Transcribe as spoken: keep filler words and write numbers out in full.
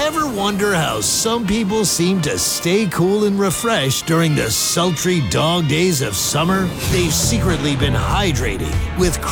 Ever wonder how some people seem to stay cool and refreshed during the sultry dog days of summer? They've secretly been hydrating with